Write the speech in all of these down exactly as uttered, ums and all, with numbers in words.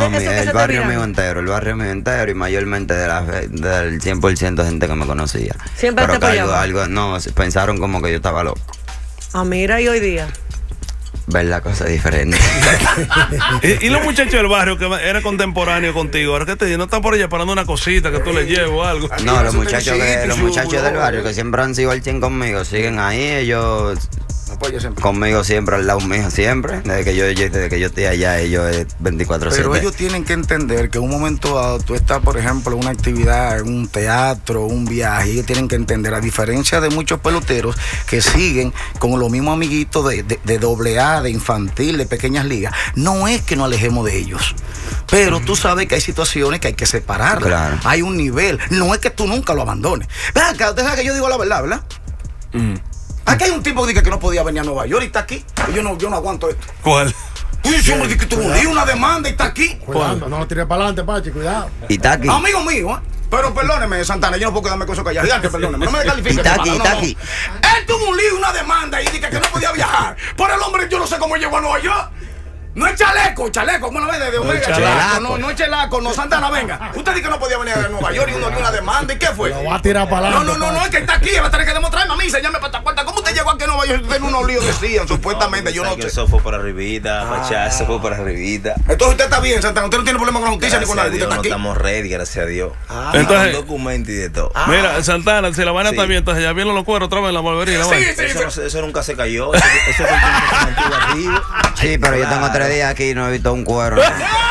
No, mi, eso que el se barrio te mío miran. entero, el barrio mío entero y mayormente de la, del cien por ciento de gente que me conocía. Siempre Pero te que algo, apoyaba. algo, no, pensaron como que yo estaba loco. Ah, mira, y hoy día. Ver la cosa diferente. y, y los muchachos del barrio que era contemporáneo contigo, ahora que te dicen, no están por allá parando una cosita que tú les lleves o algo. No, los muchachos, que, los muchachos del barrio que siempre han sido al cien conmigo, siguen ahí, ellos siempre. conmigo siempre, al lado mío siempre, desde que yo, desde que yo estoy allá, ellos es veinticuatro siete. Pero ellos tienen que entender que en un momento dado tú estás, por ejemplo, en una actividad, en un teatro, un viaje, ellos tienen que entender, a diferencia de muchos peloteros que siguen con los mismos amiguitos de, de, de doble A, de infantil, de pequeñas ligas, no es que nos alejemos de ellos, pero tú sabes que hay situaciones que hay que separarlas. Claro. Hay un nivel, no es que tú nunca lo abandones. Ven acá, usted sabe que yo digo la verdad, ¿verdad? Mm. Aquí hay un tipo que dice que no podía venir a Nueva York y está aquí. Y yo no, yo no aguanto esto. ¿Cuál? Uy, ese hombre dice que tuvo un lío, una demanda y está aquí. Cuidado, no lo tires para adelante, Pachi, cuidado. Y está aquí. Amigo mío, ¿eh? Pero perdóneme, Santana, yo no puedo quedarme con eso callado. Gigante, perdóneme, no me descalifique. Y está aquí, hermano, está no, aquí. no. Él tuvo un lío, una demanda y dice que no podía viajar. Por el hombre, yo no sé cómo llegó a Nueva York. No es chaleco, chaleco, bueno, ve de Omega, No, chaleco, chalaco. no, no es chelaco, no, Santana, venga. Usted dice que no podía venir a Nueva York y uno dio una demanda, ¿y qué fue? Lo va a tirar para No, adelante. no, no, no, es que está aquí, va a tener que demostrarme a mí, enséñame para esta cuenta. ¿Cómo usted llegó aquí a Nueva York? Usted en unos líos decían, supuestamente, yo no que sé. eso fue por arribita, Pachá, eso fue por arribita. Entonces usted está bien, Santana, usted no tiene problema con la justicia ni con Gracias nada, a usted Dios, está no aquí. estamos ready, gracias a Dios. Ah. Entonces- Un documento y de todo. Mira, Santana, si la vaina Sí. está bien, entonces ya vienen los cueros otra vez en la barbería. la Sí, vaina. sí, sí. Eso, no se- eso nunca se cayó. Eso, eso fue el tiempo que se mantuvo activo. Sí, pero yo tengo Claro. tres días aquí y no he visto un cuero No,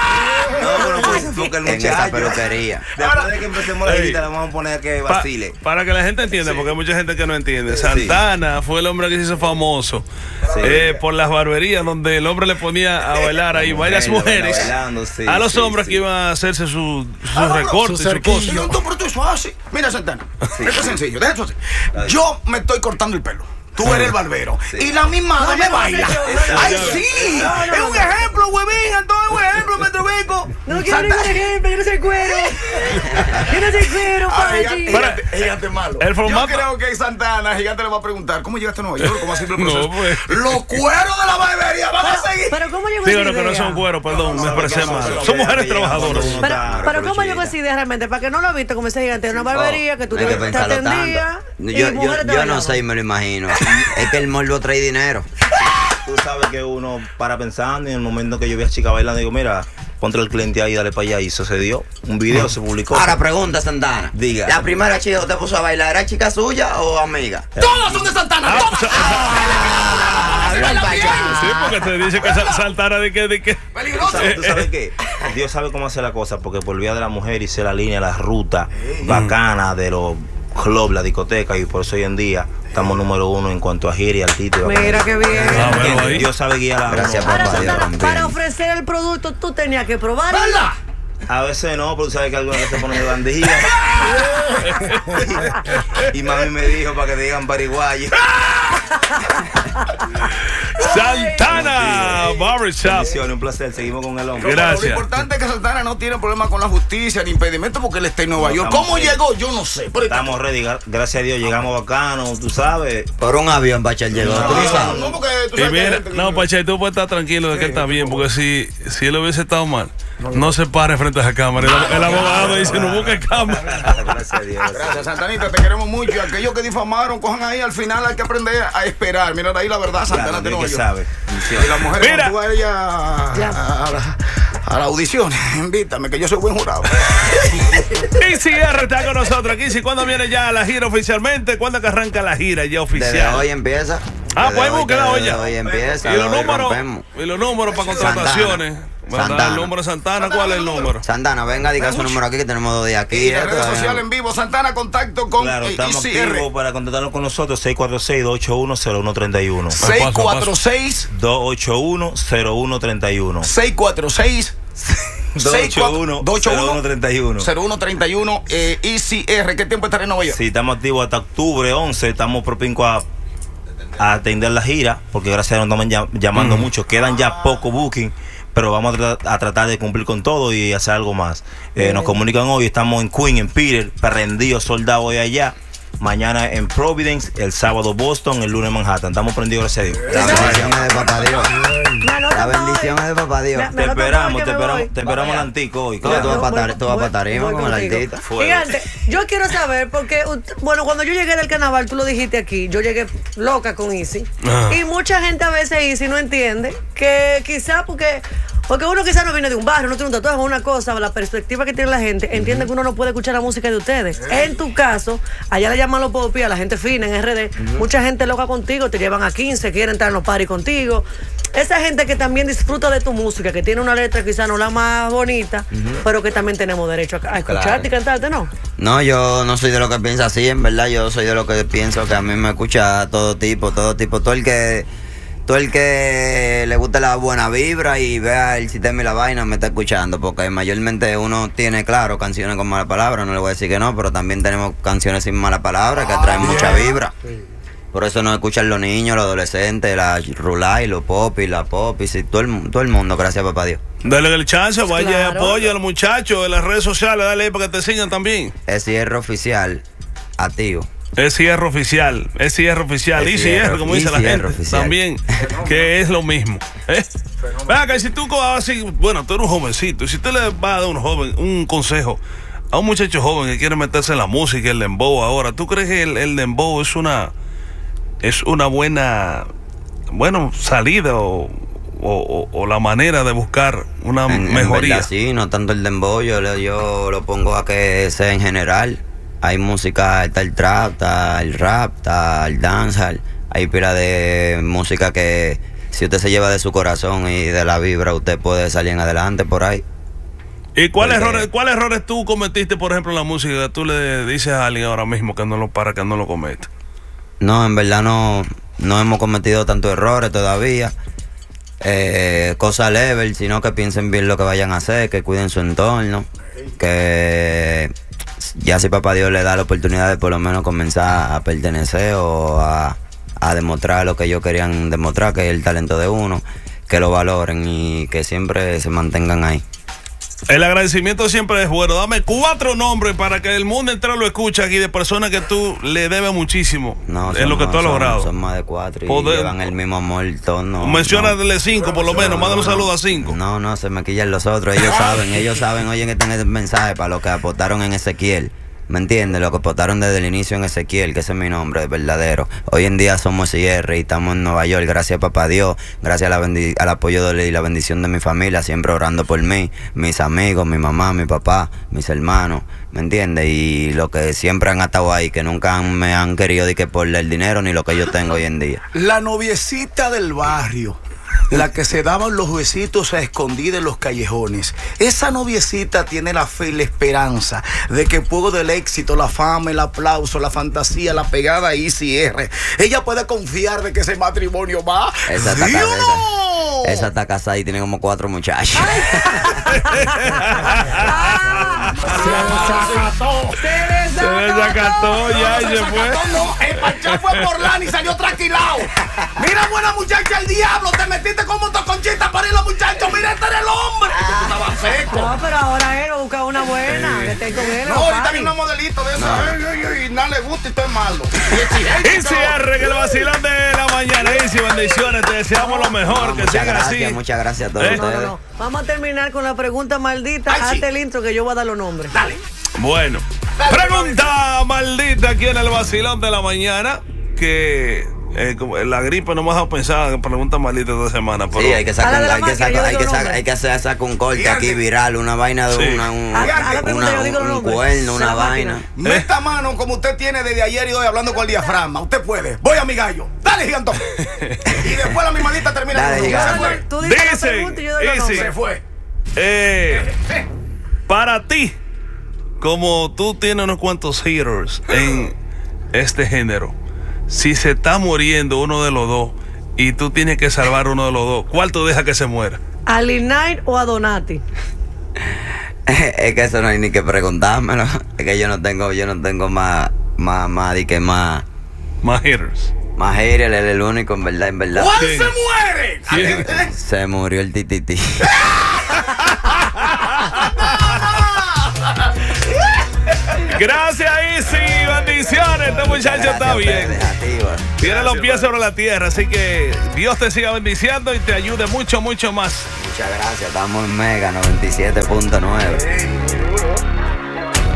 pero pues se enfoca el en esa muchacho. peluquería. Después de que empecemos la Ey. visita, le vamos a poner que Pa- vacile. para que la gente entienda, porque hay mucha gente que no entiende. Santana fue el hombre que se hizo famoso Sí. eh, por las barberías donde el hombre le ponía a bailar ahí varias Mujeres, mujeres bailando, sí, a los sí, hombres sí. que iban a hacerse su, su Ah, no, recorte, su su cerquillo. cosa. Señor, tú, pero tú eso así. Mira, Santana, esto es sencillo, deja esto así. Ay. Yo me estoy cortando el pelo. Tú eres el barbero. Sí. Y la misma No, me yo no baila. sé, yo- ¡Ay, yo- sí! No, no, es no, un no. ejemplo, huevín. Entonces, un ejemplo, Metrovico. No quiero ningún ejemplo, yo no soy cuero. Yo no soy cuero, Ay, Pachi. gigante, gigante, gigante malo. El formato- Yo creo que Santana, Gigante le va a preguntar, ¿cómo llegaste a Nueva York? ¿Cómo ha sido el No, proceso? pues. Los cueros de la barbería, vamos a seguir. Pero ¿cómo llegó Digo, esa no, que no idea? son cueros, perdón, me expresé no, mal. no, Son no, mujeres no, trabajadoras. no, no, Pero, Claro, pero pero ¿cómo llegó chulita. esa idea realmente? Para que no lo he visto como ese gigante en una barbería que tú No te, hay que te pensarlo atendías. tanto. y Yo, yo, mujeres te yo no bailaban. sé y me lo imagino. Es que el morbo trae dinero. Tú sabes que uno para pensando y en el momento que yo vi a chica bailando, digo, mira, ponte el cliente ahí, dale para allá. Y sucedió. Un video se publicó. Ahora pregunta, Santana. Diga. La primera chica que te puso a bailar, ¿era chica suya o amiga? Todos son de Santana, todos. Sí, porque te dice que Sa- Santana de que, de que. ¿Tú Peligroso. sabes, tú sabes qué? Dios sabe cómo hacer la cosa, porque por vía de la mujer hice la línea, la ruta bacana de los clubs, la discoteca, y por eso hoy en día estamos número uno en cuanto a gira y artista. y Mira bacana. qué bien. Ah, bueno, ahí. Dios sabe guiar a Gracias, uno. Ahora, papá, Dios Santana, rompiendo. para ofrecer el producto tú tenías que probar. ¿Verdad? A veces no, pero tú sabes que algunas veces se ponen de bandilla. Y mami me dijo para que te digan pariguayo. Santana Barbershop. Bendiciones, un placer. Seguimos con el hombre. Gracias. Lo importante es que Santana no tiene problema con la justicia ni impedimento porque él está en Nueva No, York. estamos ¿Cómo bien. llegó? Yo no sé. Pero Estamos ready, gra- gracias a Dios llegamos bacano, tú sabes. Por un avión, Bachar llegó. No, ¿Tú No, sabes? no, porque tú Y sabes que hay mira, gente que- no, Pache, tú puedes estar tranquilo de que él está bien, porque si, si él hubiese estado mal, no se pare frente a esa cámara. El, el abogado dice, no busque cámara. Gracias a Dios. Gracias, Santanita, te queremos mucho. Y aquellos que difamaron, cojan ahí. Al final hay que aprender a esperar. Mira ahí la verdad, Santana Claro, de Dios Nueva que York. sabe. Y las mujeres, Mira. cuando tú vayas a, a, a la, a la audición, invítame, que yo soy buen jurado. Y C R está con nosotros aquí. Si cuando viene ya la gira oficialmente, ¿cuándo que arranca la gira ya Desde oficial? hoy empieza. Ah, Desde pues hoy, búsquela hoy desde ya. Hoy empieza. Y los hoy números, rompemos. y los números para contrataciones. ¿Verdad? Santana. El número de Santana, ¿cuál es el número? Santana, venga, diga su número aquí que tenemos dos días aquí. Y eh, las redes todavía sociales no. en vivo, Santana, contacto con Claro, eh, estamos I C R. activos para contactarnos con nosotros. seis cuatro seis, dos ocho uno, cero uno tres uno. seis cuatro seis, dos ocho uno, cero uno tres uno. seis cuatro seis, dos ocho uno, cero uno tres uno. cero uno treinta y uno, eh, I C R. ¿Qué tiempo estará en Nueva York? Sí, estamos activos hasta octubre once. Estamos propincuos a, a atender la gira, porque gracias a Dios nos están llam- llamando mucho. Quedan ya poco booking, pero vamos a, tra- a tratar de cumplir con todo y hacer algo más. Eh, nos comunican hoy, estamos en Queen, en Peter, prendidos, soldados hoy allá. Mañana en Providence, el sábado Boston, el lunes Manhattan. Estamos prendidos, gracias a Dios. La bendición es de papá Dios. La bendición es de papá Dios. Te esperamos, te esperamos, te esperamos el antico hoy. Tú vas para tú vas para tarima con el artista. Gigante, yo quiero saber, porque, bueno, cuando yo llegué del carnaval, tú lo dijiste aquí, yo llegué loca con Easy. Ajá. Y mucha gente a veces Easy no entiende que quizás porque... Porque uno quizás no viene de un barrio, no tiene un tatuaje, una cosa, la perspectiva que tiene la gente, entiende que uno no puede escuchar la música de ustedes. En tu caso, allá le llaman los popis a la gente fina en R D, mucha gente loca contigo, te llevan a quince, quieren estar en los parties contigo. Esa gente que también disfruta de tu música, que tiene una letra quizás no la más bonita, pero que también tenemos derecho a, a escucharte Claro. y cantarte, ¿no? No, yo no soy de lo que piensa así, en verdad. Yo soy de lo que pienso que a mí me escucha todo tipo, todo tipo, todo el que... Todo el que le guste la buena vibra y vea el sistema y la vaina me está escuchando, porque mayormente uno tiene, claro, canciones con mala palabra, no le voy a decir que no, pero también tenemos canciones sin mala palabra que traen mucha vibra. Por eso nos escuchan los niños, los adolescentes, la rulay, los popis, la popis, y todo el, todo el mundo, gracias a papá Dios. Dale el chance, vaya y Claro. apoya a los muchachos en las redes sociales, dale ahí para que te sigan también. Es cierre oficial, activo. Es cierre oficial, es cierre oficial, Es y cierre, cierre, como y dice la cierre gente, oficial. también, que es lo mismo. ¿Eh? Venga, que si tú así, bueno, tú eres un jovencito, y si usted le va a dar un joven un consejo a un muchacho joven que quiere meterse en la música, el dembow ahora, ¿tú crees que el, el dembow es una es una buena bueno salida o, o, o la manera de buscar una En, en mejoría? verdad, sí, no tanto el dembow, yo, le- yo lo pongo a que sea en general. Hay música, está el trap, está el rap, está el dancehall. Hay pila de música que si usted se lleva de su corazón y de la vibra, usted puede salir en adelante por ahí. ¿Y cuáles Porque- errores, cuáles errores tú cometiste, por ejemplo, en la música que tú le dices a alguien ahora mismo que no lo para, que no lo cometa? No, en verdad no, no hemos cometido tantos errores todavía. Eh, cosa level, sino que piensen bien lo que vayan a hacer, que cuiden su entorno, que ya si papá Dios le da la oportunidad de por lo menos comenzar a pertenecer o a, a demostrar lo que ellos querían demostrar, que es el talento de uno, que lo valoren y que siempre se mantengan ahí. El agradecimiento siempre es bueno. Dame cuatro nombres para que el mundo entero lo escuche aquí de personas que tú le debes muchísimo No, en lo que tú has son- logrado. Son más de cuatro y Poder- llevan el mismo amor, tono. Menciónale cinco por lo menos, mándale un saludo a cinco. No, no, se me quillan los otros. Ellos saben, ellos saben, oyen que tengo el mensaje para los que apostaron en Ezequiel. ¿Me entiendes? Lo que apostaron desde el inicio en Ezequiel, que ese es mi nombre verdadero. Hoy en día somos I R y estamos en Nueva York, gracias a papá Dios, gracias a la bendi- al apoyo de, y la bendición de mi familia, siempre orando por mí, mis amigos, mi mamá, mi papá, mis hermanos, ¿me entiendes? Y lo que siempre han estado ahí, que nunca han- me han querido de que por el dinero ni lo que yo tengo hoy en día. La noviecita del barrio, la que se daban los besitos a escondidas en los callejones. Esa noviecita tiene la fe y la esperanza de que puedo del éxito, la fama, el aplauso, la fantasía, la pegada y R. Ella puede confiar de que ese matrimonio va. Esa está, ¿Sí ca- o no? esa, esa está casada y tiene como cuatro muchachos. Se desacató ya y se fue. No, el Pachá fue por lana y salió tranquilado. Mira, buena muchacha, el diablo, te metiste como toconchita para ir los muchachos. Mira, este era el hombre. Tú estabas seco. No, pero ahora él va a buscar una buena, que esté con él. No, los ahorita party. viene una modelito de esa. Ay, ay, ay, y nada le gusta y todo es malo. Y cierre que el vacilón de la mañana. Y bendiciones, te deseamos lo mejor, No, que muchas sigan gracias, así. muchas gracias a todos ¿Eh? No, no, ustedes. no. Vamos a terminar con la pregunta maldita. Ay, sí. Hazte el intro que yo voy a dar los nombres. Dale. Bueno, pregunta maldita aquí en el vacilón de la mañana. Que eh, como la gripe no me ha dejado pensar en preguntas malditas esta semana. Pero Sí, hay que A la sacar, de la hay que máquina, sacar, yo hay digo que nombre. sacar, hay que hacer sacar un corte Fíjate. aquí viral, una vaina de Sí. una, un, A- a la pregunta una- yo digo los un nombres. cuerno, De la una vaina. máquina. Meta mano como usted tiene desde ayer y hoy hablando con el diafragma. Usted puede. Voy a mi gallo. Dale, gigantón. Y después la misma lista termina Dale, con gigante. se fue. Tú dices la Dicen, pregunta y yo doy los dicen. nombres. Se fue. Eh, para ti, como tú tienes unos cuantos haters en este género, si se está muriendo uno de los dos y tú tienes que salvar uno de los dos, ¿cuál tú dejas que se muera? ¿A Lil Knight o a Donati? Es que eso no hay ni que preguntármelo. Es que yo no tengo, yo no tengo más, más, más, di que más, Más haters. más hater, él es el único, en verdad, en verdad. ¿Cuál Sí. se muere? ¿Quién? Se murió el tititi. Gracias, Easy. Bendiciones. Te Ese muchacho está bien. Activa. Tiene los pies sobre la tierra, así que Dios te siga bendiciendo y te ayude mucho, mucho más. Muchas gracias, estamos en Mega noventa y siete punto nueve.